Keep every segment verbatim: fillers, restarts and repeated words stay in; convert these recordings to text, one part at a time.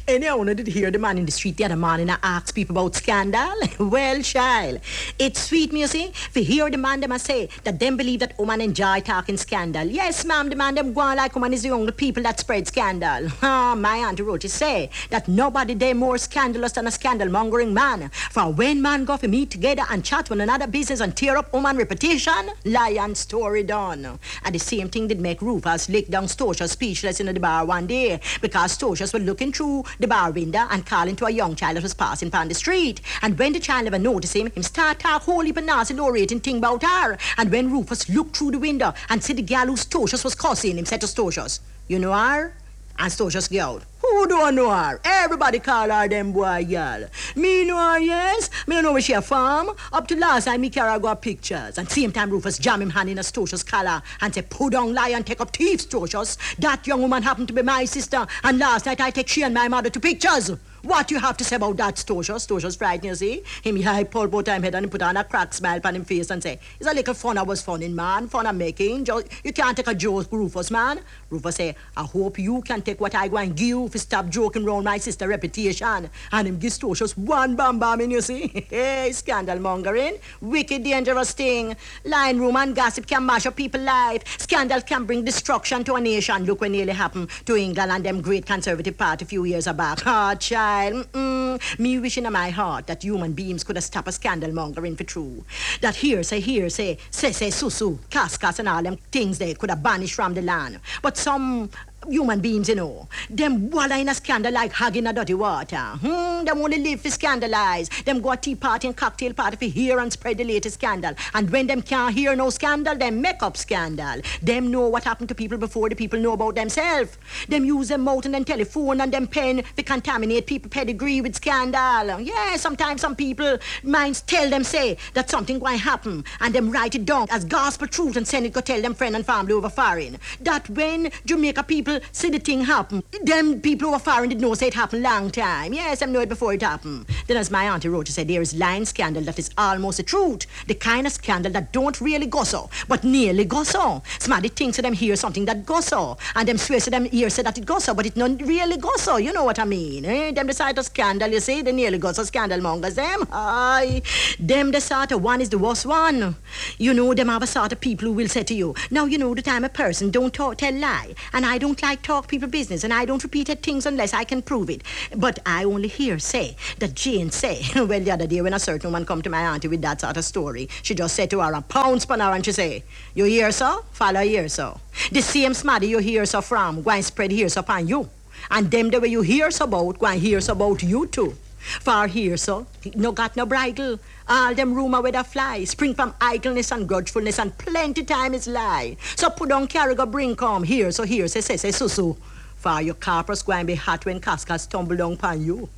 Anyone did hear the man in the street the other morning and ask people about scandal? Well, child, it's sweet me, you see, to hear the man them a say that them believe that woman enjoy talking scandal. Yes, ma'am, the man them go on like woman is the only people that spread scandal. Ah, my Auntie Roach say that nobody they more scandalous than a scandal mongering man. For when man go for meet together and chat with another business and tear up woman reputation, lion story done. And the same thing did make Rufus lick down Stocia speechless in the bar one day because Stocia was looking through the bar window and calling to a young child that was passing down the street. And when the child never noticed him, him start talk holy but nasty low rating thing about her. And when Rufus looked through the window and see the girl who Stocia was cussing him, said to Stocia, "You know her?" And Stocia yelled, "Who don't know her? Everybody call her them boy girl. Me know her, yes. Me don't know where she a from. Up to last time me carry her go pictures. And same time Rufus jam him hand in a Stocia's collar and say, "Put down lion, take up thief, Stocia's. That young woman happened to be my sister. And last night I take she and my mother to pictures." What you have to say about that, Stocia? Stocia's frightened, you see. Him high pull both time head and he put on a crack smile upon him face and say, "It's a little fun I was funning, man. Fun I'm making. Just, you can't take a joke, Rufus, man." Rufus say, "I hope you can take what I go and give you if you stop joking round my sister reputation." And him give Stocia's one bam bam in, you see. Hey, scandal mongering. Wicked dangerous thing. Lying room and gossip can mash up people's life. Scandal can bring destruction to a nation. Look what nearly happened to England and them great conservative party a few years back. Ah, oh, child. Mm-mm. Me wishing in my heart that human beings could have stopped a scandal mongering for true. That hearsay, hearsay, say, say, susu, cascas and all them things they could have banished from the land. But some human beings, you know, them walla in a scandal like hog in a dirty water. Hmm, them only live for scandalize. Them go a tea party and cocktail party for hear and spread the latest scandal. And when them can't hear no scandal, them make up scandal. Them know what happened to people before the people know about themselves. Them use them mouth and them telephone and them pen to contaminate people pedigree with scandal. Yeah, sometimes some people minds tell them say that something going to happen and them write it down as gospel truth and send it go tell them friend and family over foreign. That when Jamaica people see the thing happen, them people over foreign did know say it happened long time. Yes, I know it before it happened. Then as my auntie Rocha said, there is lying scandal that is almost the truth. The kind of scandal that don't really go so, but nearly go so. Somebody thinks that them hear something that go so, and them swear to them ear say that it go so, but it not really go so. You know what I mean? Eh? Them the sort of scandal, you see, they nearly go so scandal mongers them. Aye. Them the sort of one is the worst one. You know, them have a sort of people who will say to you, now you know that I'm a person, don't talk, tell lie, and I don't like talk people business, and I don't repeat things unless I can prove it. But I only hear say that Jane say, well, the other day when a certain woman come to my auntie with that sort of story, she just said to her and pounce upon her and she say, "You hear so? Follow here so. The same smarty you hear so from, go and spread here so upon you. And them the way you hear so about, go and hear so about you too. For here so, no got no bridle. All them rumor where they fly, spring from idleness and grudgefulness and plenty time is lie. So put on carry go bring come here so here say say say so so. For your carpers go and be hot when cascas tumble down upon you.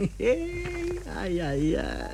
Ay ay ay.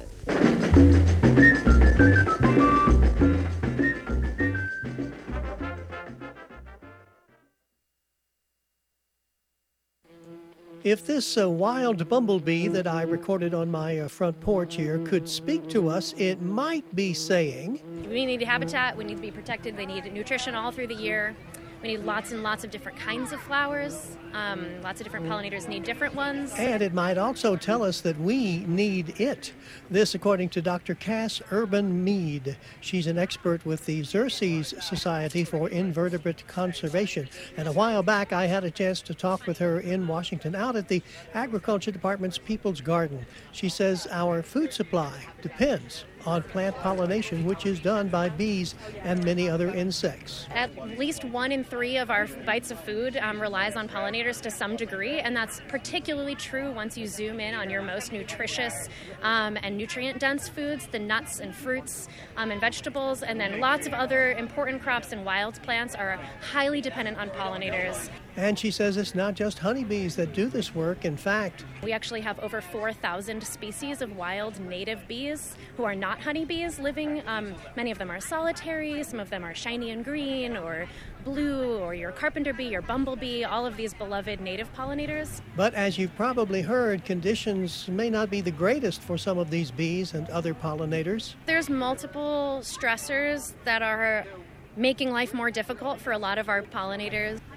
If this uh, wild bumblebee that I recorded on my uh, front porch here could speak to us, it might be saying, we need habitat, we need to be protected, they need nutrition all through the year. We need lots and lots of different kinds of flowers. Um, lots of different pollinators need different ones. And it might also tell us that we need it. This, according to Doctor Cass Urban Mead. She's an expert with the Xerces Society for Invertebrate Conservation. And a while back, I had a chance to talk with her in Washington, out at the Agriculture Department's People's Garden. She says our food supply depends on plant pollination, which is done by bees and many other insects. At least one in three of our bites of food um, relies on pollinators to some degree, and that's particularly true once you zoom in on your most nutritious um, and nutrient-dense foods, the nuts and fruits um, and vegetables, and then lots of other important crops and wild plants are highly dependent on pollinators. And she says it's not just honeybees that do this work. In fact, we actually have over four thousand species of wild native bees who are not honeybees living. Um, many of them are solitary, some of them are shiny and green or blue, or your carpenter bee, your bumblebee, all of these beloved native pollinators. But as you've probably heard, conditions may not be the greatest for some of these bees and other pollinators. There's multiple stressors that are making life more difficult for a lot of our pollinators.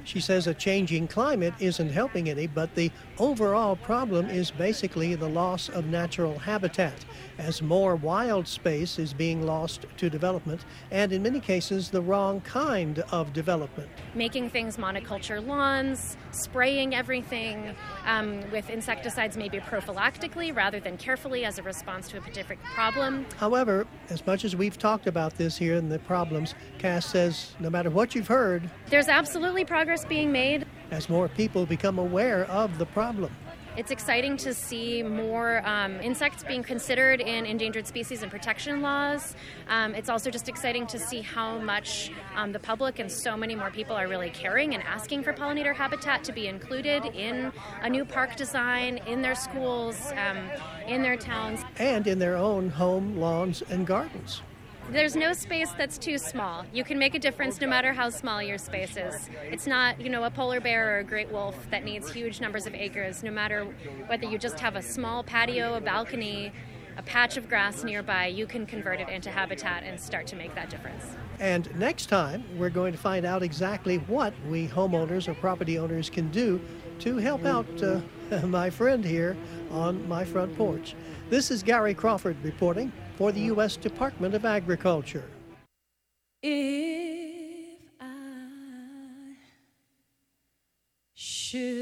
She says a changing climate isn't helping any, but the overall problem is basically the loss of natural habitat, as more wild space is being lost to development, and in many cases the wrong kind of development. Making things monoculture lawns, spraying everything um, with insecticides maybe prophylactically rather than carefully as a response to a particular problem. However, as much as we've talked about this here and the problems, Cass says no matter what you've heard, there's absolutely progress being made as more people become aware of the problem. It's exciting to see more um, insects being considered in endangered species and protection laws. Um, it's also just exciting to see how much um, the public and so many more people are really caring and asking for pollinator habitat to be included in a new park design, in their schools, um, in their towns. And in their own home, lawns, and gardens. There's no space that's too small. You can make a difference no matter how small your space is. It's not, you know, a polar bear or a great wolf that needs huge numbers of acres. No matter whether you just have a small patio, a balcony, a patch of grass nearby, you can convert it into habitat and start to make that difference. And next time, we're going to find out exactly what we homeowners or property owners can do to help out uh, my friend here on my front porch. This is Gary Crawford reporting for the U S Department of Agriculture. If I should